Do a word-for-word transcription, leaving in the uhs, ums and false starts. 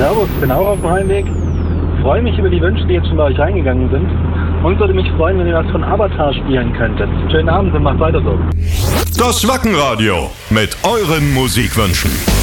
Servus, bin auch auf dem Heimweg. Freue mich über die Wünsche, die jetzt schon bei euch reingegangen sind. Und würde mich freuen, wenn ihr was von Avatar spielen könntet. Schönen Abend und macht weiter so. Das Wackenradio mit euren Musikwünschen.